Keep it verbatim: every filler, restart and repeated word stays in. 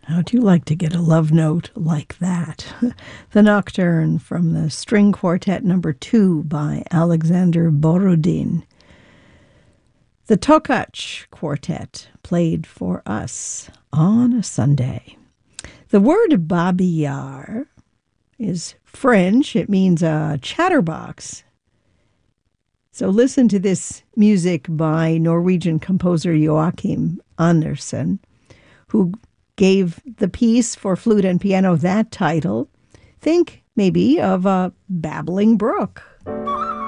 How'd you like to get a love note like that? The Nocturne from the String Quartet number two by Alexander Borodin. The Tokach Quartet played for us on a Sunday. The word babiyar is French. It means a chatterbox. So listen to this music by Norwegian composer Joachim Andersen, who gave the piece for flute and piano that title. Think maybe of a babbling brook.